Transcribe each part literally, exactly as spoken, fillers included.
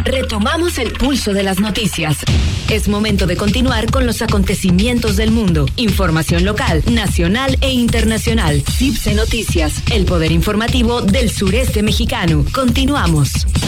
Retomamos el pulso de las noticias. Es momento de continuar con los acontecimientos del mundo. Información local, nacional e internacional. CIPSE Noticias, el poder informativo del sureste mexicano. Continuamos.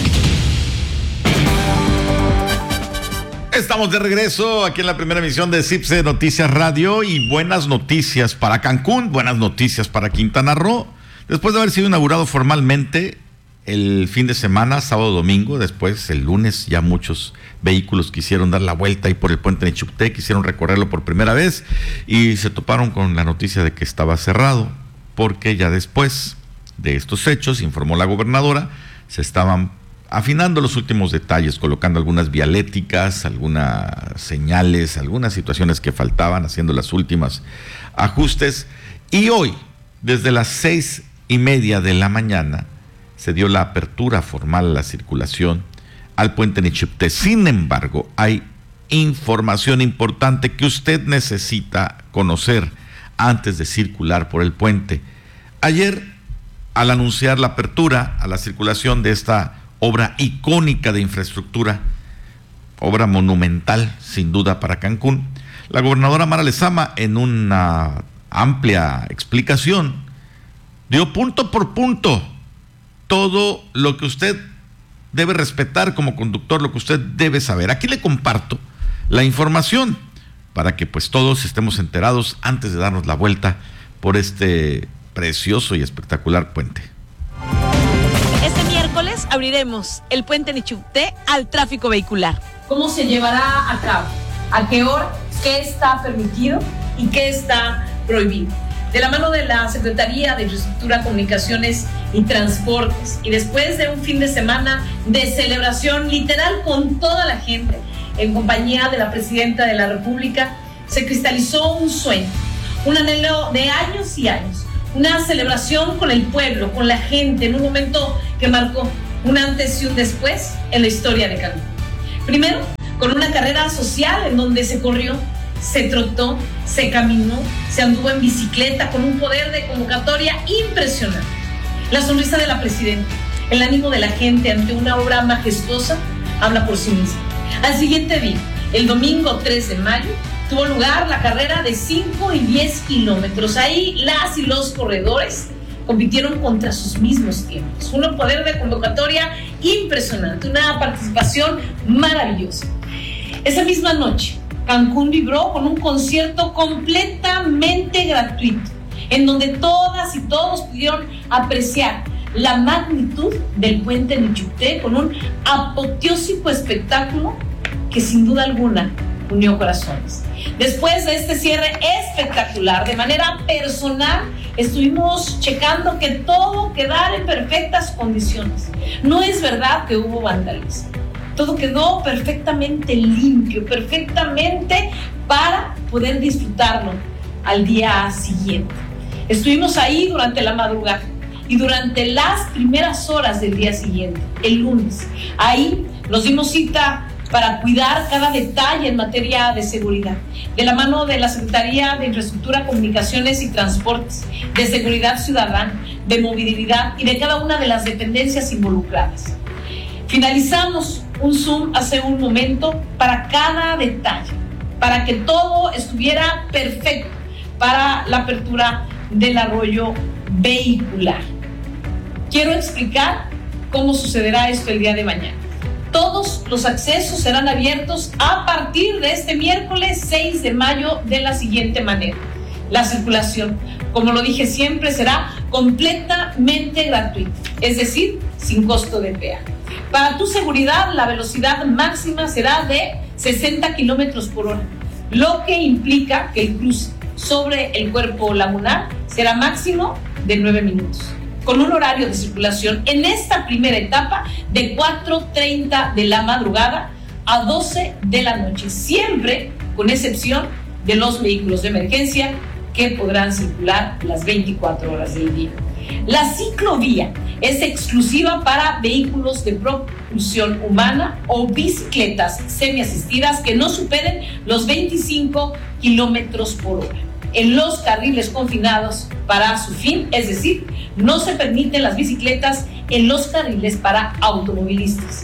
Estamos de regreso aquí en la primera emisión de CIPSE Noticias Radio y buenas noticias para Cancún, buenas noticias para Quintana Roo. Después de haber sido inaugurado formalmente el fin de semana, sábado, domingo, después el lunes ya muchos vehículos quisieron dar la vuelta ahí por el puente Nichupté, quisieron recorrerlo por primera vez y se toparon con la noticia de que estaba cerrado, porque ya después de estos hechos, informó la gobernadora, se estaban afinando los últimos detalles, colocando algunas vialéticas, algunas señales, algunas situaciones que faltaban, haciendo las últimas ajustes. Y hoy, desde las seis y media de la mañana, se dio la apertura formal a la circulación al puente Nichupté. Sin embargo, hay información importante que usted necesita conocer antes de circular por el puente. Ayer, al anunciar la apertura a la circulación de esta obra icónica de infraestructura, obra monumental sin duda para Cancún, la gobernadora Mara Lezama, en una amplia explicación, dio punto por punto todo lo que usted debe respetar como conductor, lo que usted debe saber. Aquí le comparto la información para que pues todos estemos enterados antes de darnos la vuelta por este precioso y espectacular puente. Este miércoles abriremos el puente Nichupté al tráfico vehicular. ¿Cómo se llevará a cabo? ¿A qué hora? ¿Qué está permitido y qué está prohibido? De la mano de la Secretaría de Infraestructura, Comunicaciones y Transportes, y después de un fin de semana de celebración literal con toda la gente, en compañía de la Presidenta de la República, se cristalizó un sueño, un anhelo de años y años, una celebración con el pueblo, con la gente, en un momento que marcó un antes y un después en la historia de Cancún. Primero, con una carrera social en donde se corrió, se trotó, se caminó, se anduvo en bicicleta con un poder de convocatoria impresionante. La sonrisa de la presidenta, el ánimo de la gente ante una obra majestuosa, habla por sí misma. Al siguiente día, el domingo tres de mayo, tuvo lugar la carrera de cinco y diez kilómetros. Ahí las y los corredores compitieron contra sus mismos tiempos. Un poder de convocatoria impresionante, una participación maravillosa. Esa misma noche, Cancún vibró con un concierto completamente gratuito, en donde todas y todos pudieron apreciar la magnitud del puente Nichupté con un apoteósico espectáculo que sin duda alguna unió corazones. Después de este cierre espectacular, de manera personal, estuvimos checando que todo quedara en perfectas condiciones. No es verdad que hubo vandalismo. Todo quedó perfectamente limpio, perfectamente para poder disfrutarlo al día siguiente. Estuvimos ahí durante la madrugada y durante las primeras horas del día siguiente, el lunes. Ahí nos dimos cita para cuidar cada detalle en materia de seguridad, de la mano de la Secretaría de Infraestructura, Comunicaciones y Transportes, de Seguridad Ciudadana, de Movilidad y de cada una de las dependencias involucradas. Finalizamos un Zoom hace un momento para cada detalle, para que todo estuviera perfecto para la apertura del arroyo vehicular. Quiero explicar cómo sucederá esto el día de mañana. Todos los accesos serán abiertos a partir de este miércoles seis de mayo de la siguiente manera. La circulación, como lo dije siempre, será completamente gratuita, es decir, sin costo de peaje. Para tu seguridad, la velocidad máxima será de sesenta kilómetros por hora, lo que implica que el cruce sobre el cuerpo lagunar será máximo de nueve minutos, con un horario de circulación en esta primera etapa de cuatro treinta de la madrugada a doce de la noche, siempre con excepción de los vehículos de emergencia que podrán circular las veinticuatro horas del día. La ciclovía es exclusiva para vehículos de propulsión humana o bicicletas semiasistidas que no superen los veinticinco kilómetros por hora. En los carriles confinados para su fin, es decir, no se permiten las bicicletas en los carriles para automovilistas.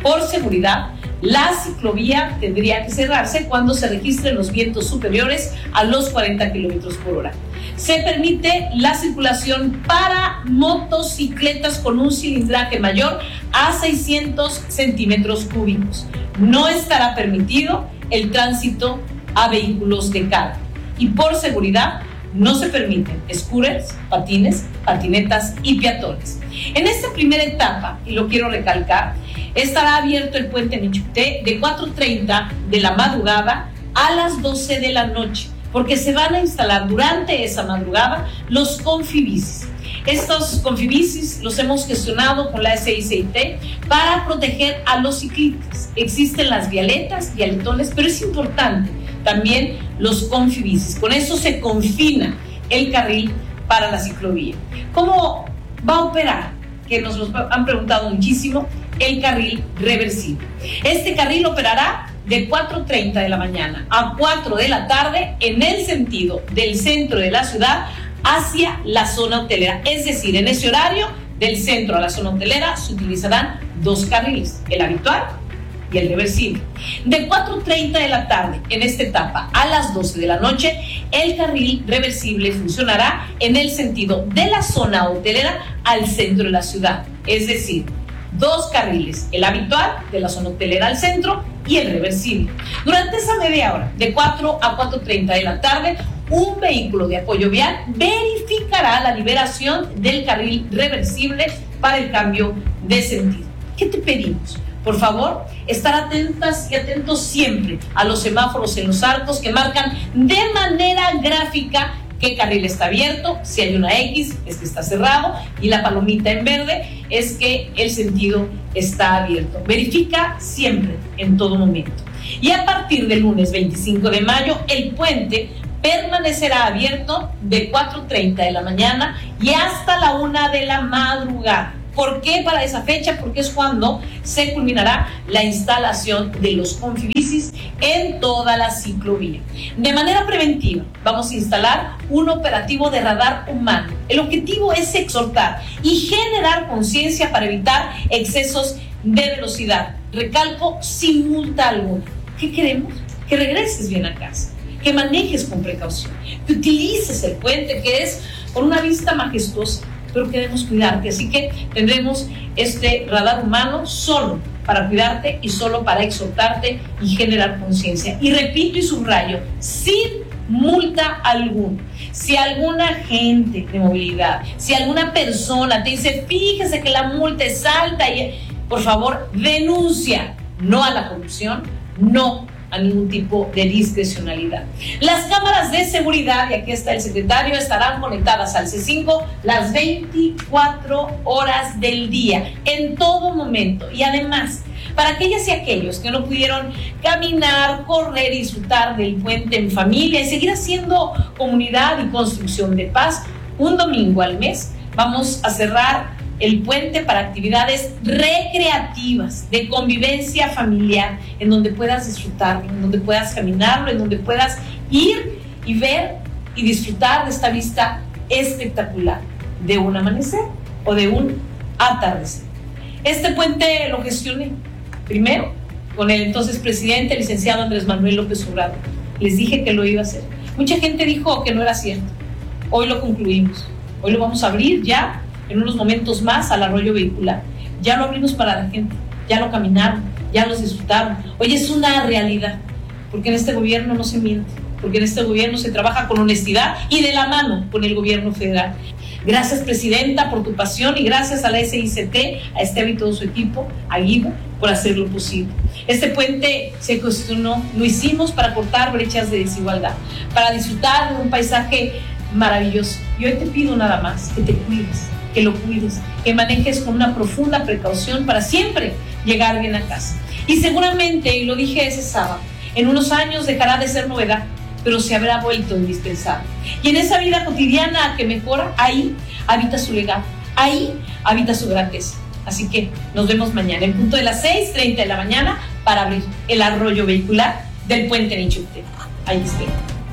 Por seguridad, la ciclovía tendría que cerrarse cuando se registren los vientos superiores a los cuarenta kilómetros por hora. Se permite la circulación para motocicletas con un cilindraje mayor a seiscientos centímetros cúbicos. No estará permitido el tránsito a vehículos de carga. Y por seguridad, no se permiten scooters, patines, patinetas y peatones. En esta primera etapa, y lo quiero recalcar, estará abierto el puente Nichupté de cuatro treinta de la madrugada a las doce de la noche, porque se van a instalar durante esa madrugada los confibicis. Estos confibicis los hemos gestionado con la S I C I T para proteger a los ciclistas. Existen las vialetas, vialetones, pero es importante también los confibicis. Con eso se confina el carril para la ciclovía. ¿Cómo va a operar? Que nos lo han preguntado muchísimo. El carril reversible. Este carril operará de cuatro treinta de la mañana a cuatro de la tarde en el sentido del centro de la ciudad hacia la zona hotelera. Es decir, en ese horario del centro a la zona hotelera se utilizarán dos carriles, el habitual y el reversible. De cuatro treinta de la tarde en esta etapa a las doce de la noche, el carril reversible funcionará en el sentido de la zona hotelera al centro de la ciudad. Es decir, dos carriles, el habitual de la zona hotelera al centro y el reversible. Durante esa media hora, de cuatro a cuatro treinta de la tarde, un vehículo de apoyo vial verificará la liberación del carril reversible para el cambio de sentido. ¿Qué te pedimos? Por favor, estar atentas y atentos siempre a los semáforos en los arcos que marcan de manera gráfica qué carril está abierto. Si hay una X, es que está cerrado, y la palomita en verde es que el sentido está abierto. Verifica siempre, en todo momento. Y a partir del lunes veinticinco de mayo, el puente permanecerá abierto de cuatro treinta de la mañana y hasta la una de la madrugada. ¿Por qué para esa fecha? Porque es cuando se culminará la instalación de los confibicis en toda la ciclovía. De manera preventiva, vamos a instalar un operativo de radar humano. El objetivo es exhortar y generar conciencia para evitar excesos de velocidad. Recalco, sin multa alguna. ¿Qué queremos? Que regreses bien a casa, que manejes con precaución, que utilices el puente, que es con una vista majestuosa, pero queremos cuidarte, así que tendremos este radar humano solo para cuidarte y solo para exhortarte y generar conciencia. Y repito y subrayo, sin multa alguna. Si alguna agente de movilidad, si alguna persona te dice, fíjese que la multa es alta, y, por favor, denuncia, no a la corrupción, no a ningún tipo de discrecionalidad. Las cámaras de seguridad, y aquí está el secretario, estarán conectadas al C cinco las veinticuatro horas del día, en todo momento. Y además, para aquellas y aquellos que no pudieron caminar, correr y disfrutar del puente en familia y seguir haciendo comunidad y construcción de paz, un domingo al mes vamos a cerrar el puente para actividades recreativas, de convivencia familiar, en donde puedas disfrutar, en donde puedas caminarlo, en donde puedas ir y ver y disfrutar de esta vista espectacular de un amanecer o de un atardecer. Este puente lo gestioné primero con el entonces presidente, el licenciado Andrés Manuel López Obrador. Les dije que lo iba a hacer. Mucha gente dijo que no era cierto. Hoy lo concluimos. Hoy lo vamos a abrir ya en unos momentos más al arroyo vehicular. Ya lo abrimos para la gente, ya lo caminaron, ya los disfrutaron. Hoy es una realidad, porque en este gobierno no se miente, porque en este gobierno se trabaja con honestidad y de la mano con el gobierno federal. Gracias, presidenta, por tu pasión, y gracias a la S I C T, a Esteban y todo su equipo, a Guido, por hacerlo posible. Este puente se cuestionó, lo hicimos para cortar brechas de desigualdad, para disfrutar de un paisaje maravilloso. Y hoy te pido nada más que te cuides, que lo cuides, que manejes con una profunda precaución para siempre llegar bien a casa. Y seguramente, y lo dije ese sábado, en unos años dejará de ser novedad, pero se habrá vuelto indispensable. Y en esa vida cotidiana que mejora, ahí habita su legado, ahí habita su grandeza. Así que nos vemos mañana en punto de las seis treinta de la mañana para abrir el arroyo vehicular del puente Nichupté. Ahí estoy.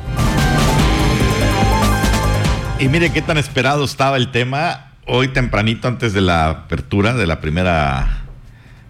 Y mire qué tan esperado estaba el tema. Hoy tempranito, antes de la apertura de la primera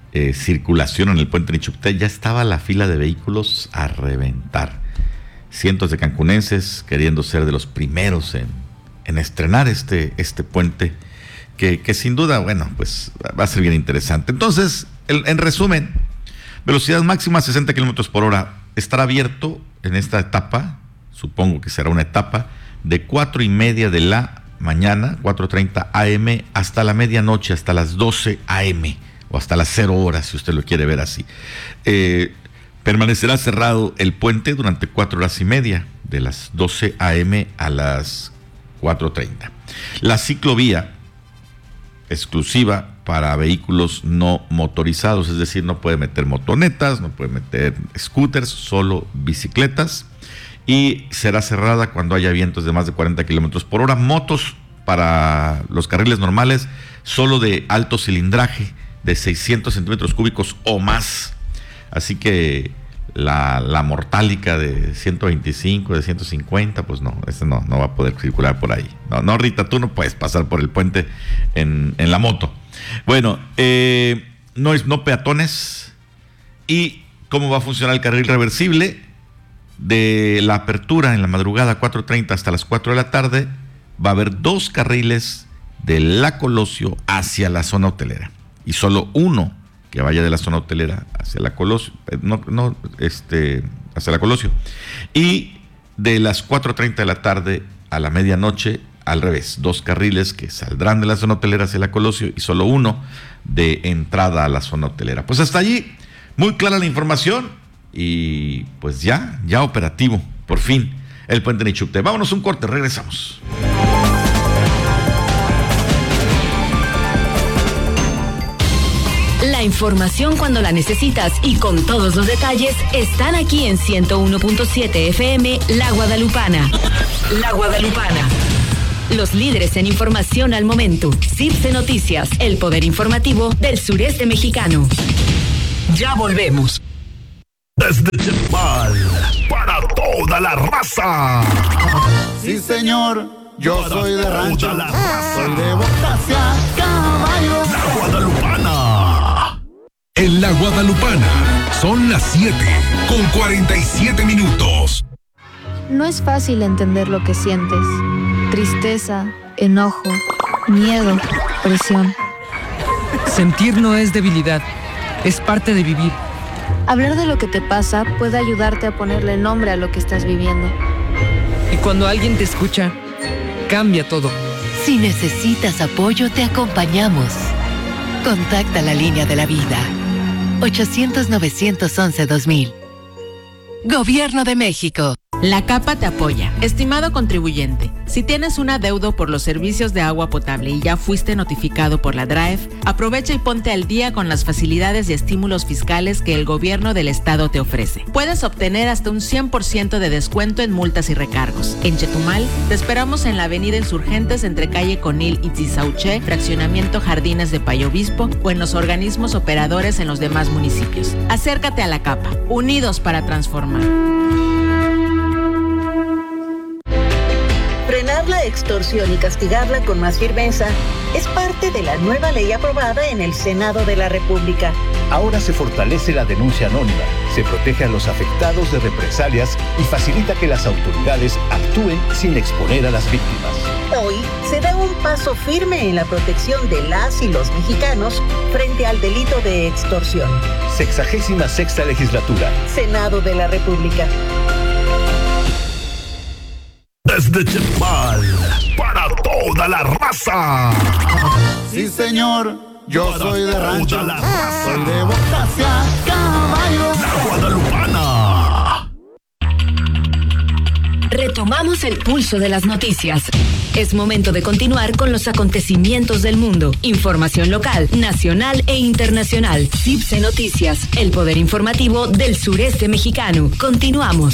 eh, circulación en el puente Nichupté, ya estaba la fila de vehículos a reventar. Cientos de cancunenses queriendo ser de los primeros en, en estrenar este, este puente, que, que sin duda, bueno, pues va a ser bien interesante. Entonces, el, en resumen, velocidad máxima sesenta kilómetros por hora. Estará abierto en esta etapa, supongo que será una etapa, de cuatro y media de la mañana, cuatro treinta a eme, hasta la medianoche, hasta las doce a eme, o hasta las cero horas, si usted lo quiere ver así. Eh, permanecerá cerrado el puente durante cuatro horas y media, de las doce a eme a las cuatro treinta. La ciclovía exclusiva para vehículos no motorizados, es decir, no puede meter motonetas, no puede meter scooters, solo bicicletas, y será cerrada cuando haya vientos de más de cuarenta kilómetros por hora. Motos para los carriles normales, solo de alto cilindraje, de seiscientos centímetros cúbicos o más. Así que la, la mortálica de ciento veinticinco, de ciento cincuenta, pues no, este no, no va a poder circular por ahí. No, no, Rita, tú no puedes pasar por el puente en, en la moto. Bueno, eh, no es no peatones. ¿Y cómo va a funcionar el carril reversible? De la apertura en la madrugada cuatro treinta hasta las cuatro de la tarde, va a haber dos carriles de la Colosio hacia la zona hotelera, y solo uno que vaya de la zona hotelera hacia la Colosio, no, no, este, hacia la Colosio, y de las cuatro treinta de la tarde a la medianoche, al revés, dos carriles que saldrán de la zona hotelera hacia la Colosio y solo uno de entrada a la zona hotelera. Pues hasta allí, muy clara la información. Y pues ya, ya operativo, por fin, el puente Nichupté. Vámonos un corte, regresamos. La información cuando la necesitas y con todos los detalles están aquí en ciento uno punto siete efe eme La Guadalupana. La Guadalupana. Los líderes en información al momento. CIPSE Noticias, el poder informativo del sureste mexicano. Ya volvemos. Desde Chetumal, para toda la raza. Sí, señor, yo para soy de rancho. Toda la raza. Soy de Bocasia, caballo. La Guadalupana. En la Guadalupana son las siete con cuarenta y siete minutos. No es fácil entender lo que sientes. Tristeza, enojo, miedo, presión. Sentir no es debilidad, es parte de vivir. Hablar de lo que te pasa puede ayudarte a ponerle nombre a lo que estás viviendo. Y cuando alguien te escucha, cambia todo. Si necesitas apoyo, te acompañamos. Contacta la línea de la vida. ochocientos, novecientos once, dos mil. Gobierno de México. La Capa te apoya. Estimado contribuyente, si tienes un adeudo por los servicios de agua potable y ya fuiste notificado por la D R A E F, aprovecha y ponte al día con las facilidades y estímulos fiscales que el gobierno del estado te ofrece. Puedes obtener hasta un cien por ciento de descuento en multas y recargos. En Chetumal, te esperamos en la avenida Insurgentes entre calle Conil y Tizauché, fraccionamiento Jardines de Payo Obispo, o en los organismos operadores en los demás municipios. Acércate a la Capa, unidos para transformar. Frenar la extorsión y castigarla con más firmeza es parte de la nueva ley aprobada en el Senado de la República. Ahora se fortalece la denuncia anónima, se protege a los afectados de represalias y facilita que las autoridades actúen sin exponer a las víctimas. Hoy se da un paso firme en la protección de las y los mexicanos frente al delito de extorsión. Sexagésima sexta legislatura. Senado de la República. Desde Chetumal, para toda la raza. Sí, señor, yo para soy de rancho. Toda la raza. Soy de Bocasia, caballo. La Guadalupana. Retomamos el pulso de las noticias. Es momento de continuar con los acontecimientos del mundo. Información local, nacional e internacional. CIPSE Noticias, el poder informativo del sureste mexicano. Continuamos.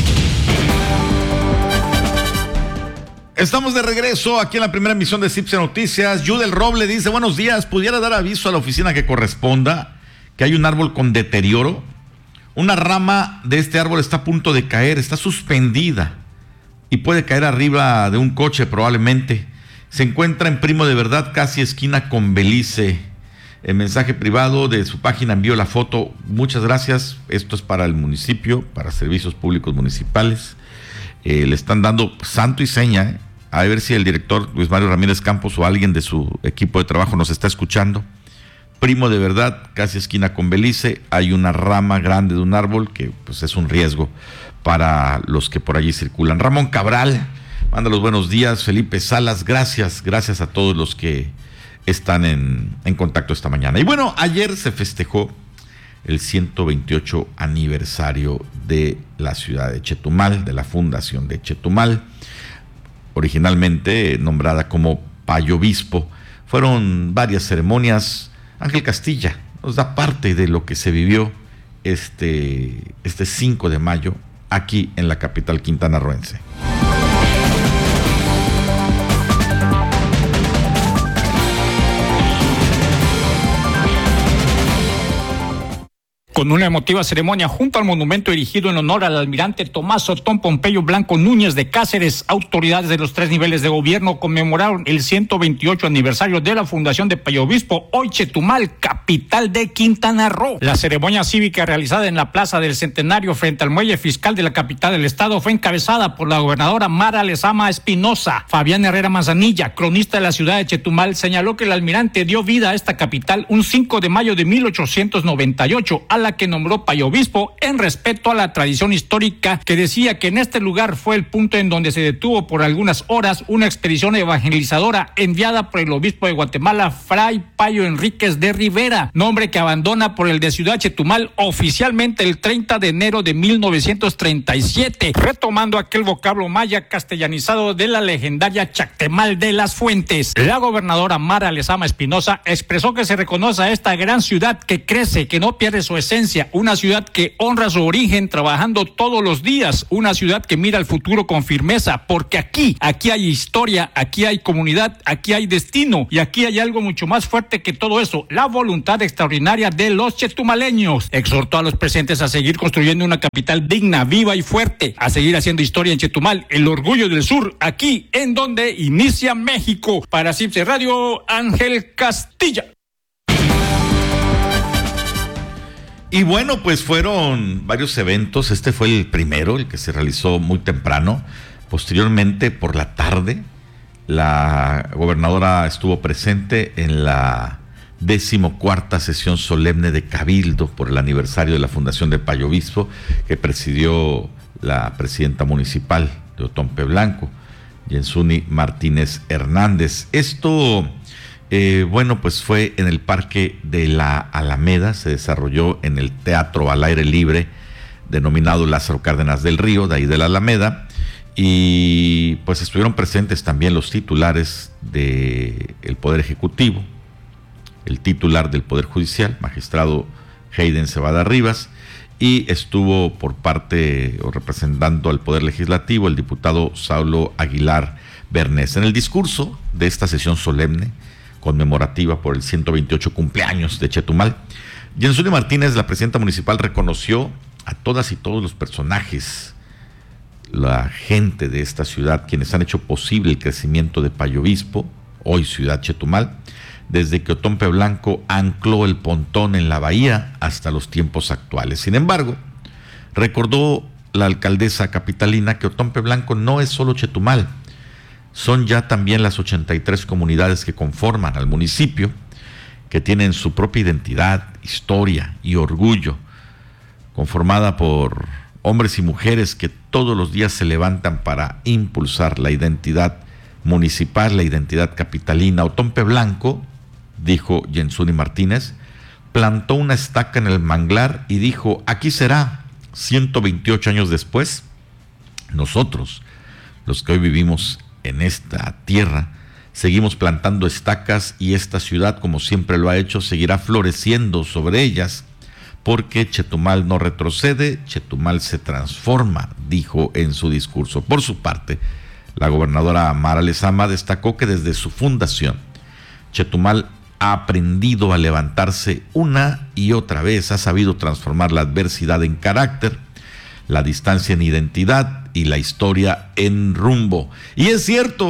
Estamos de regreso aquí en la primera emisión de CIPSE Noticias. Yudel Roble dice, buenos días, ¿pudiera dar aviso a la oficina que corresponda que hay un árbol con deterioro? Una rama de este árbol está a punto de caer, está suspendida y puede caer arriba de un coche probablemente. Se encuentra en Primo de Verdad, casi esquina con Belice. En mensaje privado de su página envió la foto. Muchas gracias. Esto es para el municipio, para servicios públicos municipales. Eh, le están dando santo y seña. ¿eh? A ver si el director Luis Mario Ramírez Campos o alguien de su equipo de trabajo nos está escuchando. Primo de verdad, casi esquina con Belice, hay una rama grande de un árbol que pues es un riesgo para los que por allí circulan. Ramón Cabral, manda los buenos días. Felipe Salas, gracias, gracias a todos los que están en, en contacto esta mañana. Y bueno, ayer se festejó el ciento veintiocho aniversario de la ciudad de Chetumal, de la fundación de Chetumal, originalmente nombrada como Payo Obispo. Fueron varias ceremonias. Ángel Castilla nos da parte de lo que se vivió este, este cinco de mayo aquí en la capital quintanarroense. Con una emotiva ceremonia junto al monumento erigido en honor al almirante Tomás Otón Pompeyo Blanco Núñez de Cáceres, autoridades de los tres niveles de gobierno conmemoraron el ciento veintiocho aniversario de la fundación de Payo Obispo, hoy Chetumal, capital de Quintana Roo. La ceremonia cívica realizada en la Plaza del Centenario frente al muelle fiscal de la capital del estado fue encabezada por la gobernadora Mara Lezama Espinosa. Fabián Herrera Manzanilla, cronista de la ciudad de Chetumal, señaló que el almirante dio vida a esta capital un cinco de mayo de mil ochocientos noventa y ocho, a la que nombró Payo Obispo en respeto a la tradición histórica que decía que en este lugar fue el punto en donde se detuvo por algunas horas una expedición evangelizadora enviada por el obispo de Guatemala, Fray Payo Enríquez de Rivera, nombre que abandona por el de Ciudad Chetumal oficialmente el treinta de enero de mil novecientos treinta y siete, retomando aquel vocablo maya castellanizado de la legendaria Chactemal de las Fuentes. La gobernadora Mara Lezama Espinosa expresó que se reconoce a esta gran ciudad que crece, que no pierde su esencia, una ciudad que honra su origen trabajando todos los días, una ciudad que mira al futuro con firmeza, porque aquí, aquí hay historia, aquí hay comunidad, aquí hay destino, y aquí hay algo mucho más fuerte que todo eso, la voluntad extraordinaria de los chetumaleños. Exhortó a los presentes a seguir construyendo una capital digna, viva y fuerte, a seguir haciendo historia en Chetumal, el orgullo del sur, aquí en donde inicia México. Para Cipse Radio, Ángel Castilla. Y bueno, pues fueron varios eventos. Este fue el primero, el que se realizó muy temprano. Posteriormente, por la tarde, la gobernadora estuvo presente en la decimocuarta sesión solemne de Cabildo por el aniversario de la fundación de Payo Obispo, que presidió la presidenta municipal de Otompe Blanco, Yensuni Martínez Hernández. Esto... Eh, bueno, pues fue en el Parque de la Alameda, se desarrolló en el Teatro al Aire Libre, denominado Lázaro Cárdenas del Río, de ahí de la Alameda, y pues estuvieron presentes también los titulares del Poder Ejecutivo, el titular del Poder Judicial, magistrado Hayden Cebada Rivas, y estuvo por parte o representando al Poder Legislativo el diputado Saulo Aguilar Bernés. En el discurso de esta sesión solemne, conmemorativa por el ciento veintiocho cumpleaños de Chetumal, Yensuni Martínez, la presidenta municipal, reconoció a todas y todos los personajes, la gente de esta ciudad, quienes han hecho posible el crecimiento de Payo Obispo, hoy ciudad Chetumal, desde que Otompe Blanco ancló el pontón en la bahía hasta los tiempos actuales. Sin embargo, recordó la alcaldesa capitalina que Otompe Blanco no es solo Chetumal, son ya también las ochenta y tres comunidades que conforman al municipio, que tienen su propia identidad, historia y orgullo, conformada por hombres y mujeres que todos los días se levantan para impulsar la identidad municipal, la identidad capitalina. Otompe Blanco, dijo Yensuni Martínez, plantó una estaca en el manglar y dijo: aquí será. ciento veintiocho años después, nosotros, los que hoy vivimos en esta tierra, seguimos plantando estacas, y esta ciudad, como siempre lo ha hecho, seguirá floreciendo sobre ellas, porque Chetumal no retrocede, Chetumal se transforma, dijo en su discurso. Por su parte, la gobernadora Mara Lezama destacó que desde su fundación, Chetumal ha aprendido a levantarse una y otra vez, ha sabido transformar la adversidad en carácter, la distancia en identidad y la historia en rumbo. Y es cierto,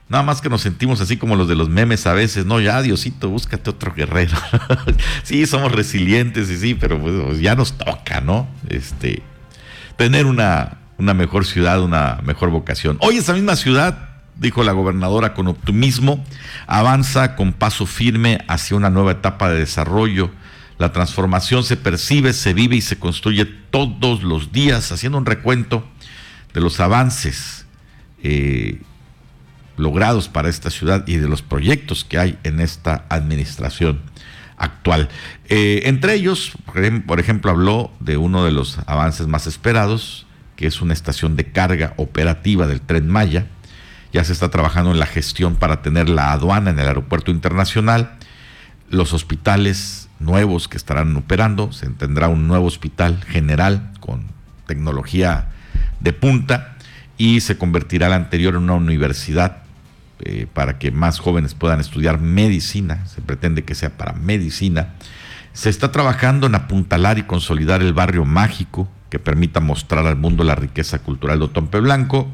Nada más que nos sentimos así como los de los memes a veces, no, ya Diosito, búscate otro guerrero. Sí, somos resilientes y sí, pero pues ya nos toca, ¿no? Este, tener una, una mejor ciudad, una mejor vocación. Hoy esa misma ciudad, dijo la gobernadora con optimismo, avanza con paso firme hacia una nueva etapa de desarrollo. La transformación se percibe, se vive y se construye todos los días, haciendo un recuento de los avances eh, logrados para esta ciudad y de los proyectos que hay en esta administración actual. Eh, entre ellos, por ejemplo, habló de uno de los avances más esperados, que es una estación de carga operativa del Tren Maya. Ya se está trabajando en la gestión para tener la aduana en el aeropuerto internacional, los hospitales nuevos que estarán operando, se tendrá un nuevo hospital general con tecnología de punta y se convertirá el anterior en una universidad eh, para que más jóvenes puedan estudiar medicina. Se pretende que sea para medicina. Se está trabajando en apuntalar y consolidar el barrio mágico que permita mostrar al mundo la riqueza cultural de Otompe Blanco,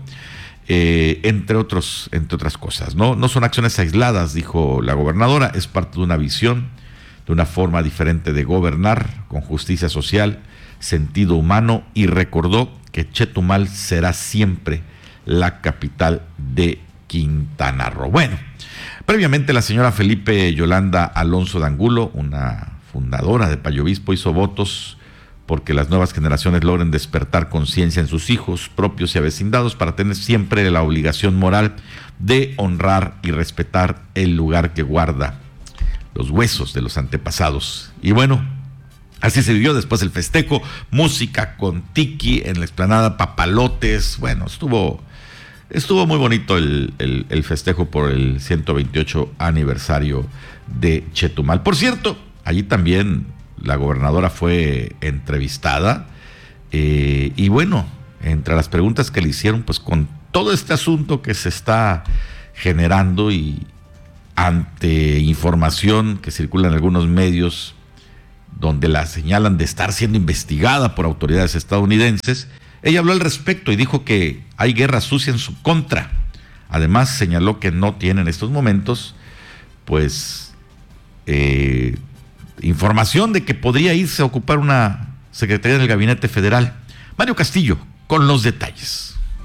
eh, entre otros, entre otras cosas, ¿no? No son acciones aisladas, dijo la gobernadora, es parte de una visión, de una forma diferente de gobernar, con justicia social, sentido humano, y recordó que Chetumal será siempre la capital de Quintana Roo. Bueno, previamente la señora Felipe Yolanda Alonso de Angulo, una fundadora de Payobispo, hizo votos porque las nuevas generaciones logren despertar conciencia en sus hijos propios y avecindados para tener siempre la obligación moral de honrar y respetar el lugar que guarda los huesos de los antepasados. Y bueno, así se vivió después el festejo, música con tiki en la explanada Papalotes. Bueno, estuvo, estuvo muy bonito el, el, el festejo por el ciento veintiocho aniversario de Chetumal. Por cierto, allí también la gobernadora fue entrevistada eh, y bueno, entre las preguntas que le hicieron, pues con todo este asunto que se está generando y ante información que circula en algunos medios donde la señalan de estar siendo investigada por autoridades estadounidenses, ella habló al respecto y dijo que hay guerra sucia en su contra. Además señaló que no tiene en estos momentos pues eh, información de que podría irse a ocupar una secretaría del Gabinete Federal. Mario Castillo con los detalles.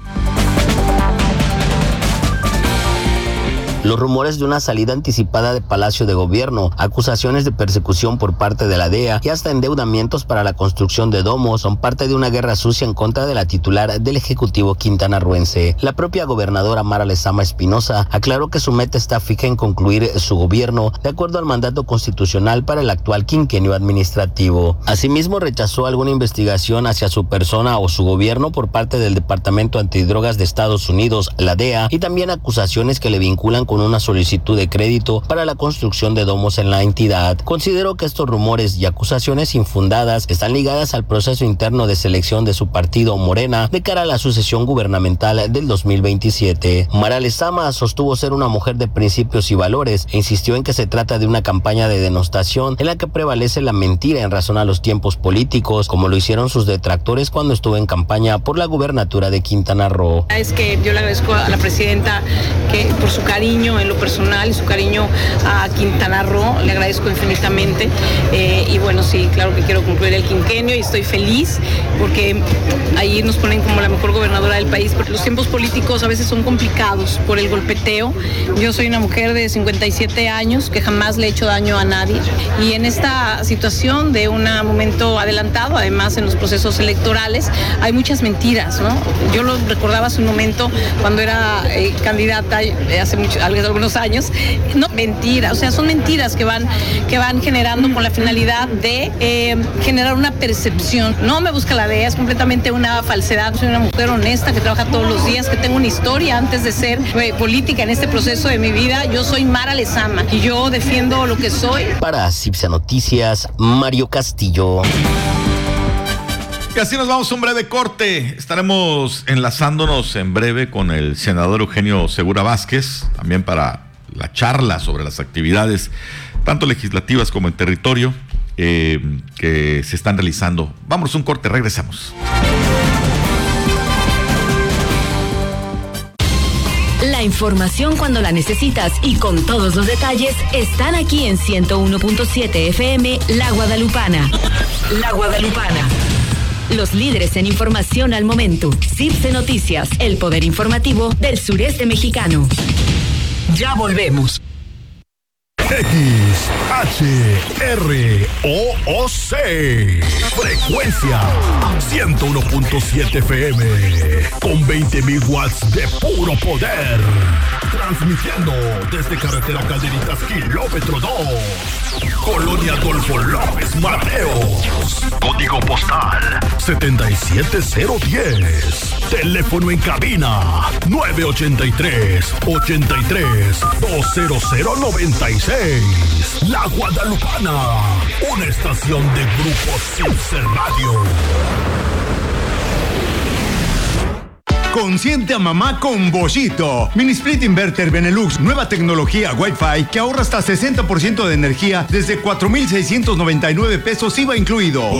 Los rumores de una salida anticipada de Palacio de Gobierno, acusaciones de persecución por parte de la D E A y hasta endeudamientos para la construcción de domos son parte de una guerra sucia en contra de la titular del Ejecutivo quintanarroense. La propia gobernadora Mara Lezama Espinosa aclaró que su meta está fija en concluir su gobierno de acuerdo al mandato constitucional para el actual quinquenio administrativo. Asimismo, rechazó alguna investigación hacia su persona o su gobierno por parte del Departamento Antidrogas de Estados Unidos, la D E A, y también acusaciones que le vinculan con una solicitud de crédito para la construcción de domos en la entidad. Consideró que estos rumores y acusaciones infundadas están ligadas al proceso interno de selección de su partido Morena de cara a la sucesión gubernamental del dos mil veintisiete. Mara Lezama sostuvo ser una mujer de principios y valores e insistió en que se trata de una campaña de denostación en la que prevalece la mentira en razón a los tiempos políticos, como lo hicieron sus detractores cuando estuvo en campaña por la gubernatura de Quintana Roo. Es que yo le agradezco a la presidenta que por su cariño en lo personal y su cariño a Quintana Roo, le agradezco infinitamente eh, y bueno, sí, claro que quiero concluir el quinquenio y estoy feliz porque ahí nos ponen como la mejor gobernadora del país, porque los tiempos políticos a veces son complicados por el golpeteo. Yo soy una mujer de cincuenta y siete años que jamás le he hecho daño a nadie y en esta situación de un momento adelantado, además en los procesos electorales, hay muchas mentiras, ¿no? Yo lo recordaba hace un momento cuando era eh, candidata eh, hace mucho, algunos años, no, mentira, o sea, son mentiras que van, que van generando con la finalidad de eh, generar una percepción. No me busca la D E A, es completamente una falsedad. Soy una mujer honesta que trabaja todos los días, que tengo una historia antes de ser eh, política en este proceso de mi vida. Yo soy Mara Lezama y yo defiendo lo que soy. Para Cipse Noticias, Mario Castillo. Y así nos vamos a un breve corte. Estaremos enlazándonos en breve con el senador Eugenio Segura Vázquez, también para la charla sobre las actividades, tanto legislativas como en territorio, eh, que se están realizando. Vámonos a un corte, regresamos. La información cuando la necesitas y con todos los detalles están aquí en ciento uno punto siete F M La Guadalupana. La Guadalupana. Los líderes en información al momento. CIPSE Noticias, el poder informativo del sureste mexicano. Ya volvemos. X, H, R, O, O, C. Frecuencia ciento uno punto siete F M. Con veinte mil watts de puro poder. Transmitiendo desde carretera Calderitas, kilómetro dos. Colonia Adolfo López Mateos. Código postal setenta y siete cero diez. Teléfono en cabina nueve ochenta y tres, ochenta y tres, dos cero cero noventa y seis. La Guadalupana, una estación de Grupo CIPSE Radio. Consiente a mamá con Boschito. Mini Split Inverter Benelux, nueva tecnología Wi-Fi que ahorra hasta sesenta por ciento de energía desde cuatro mil seiscientos noventa y nueve pesos I V A incluido.